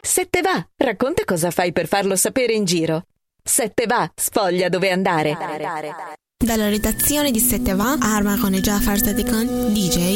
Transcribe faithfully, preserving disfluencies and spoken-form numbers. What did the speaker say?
Se te va, racconta cosa fai per farlo sapere in giro. Se te va, sfoglia dove andare. Dalla redazione di Se te va, Arma con e Jafar Sadekan, D J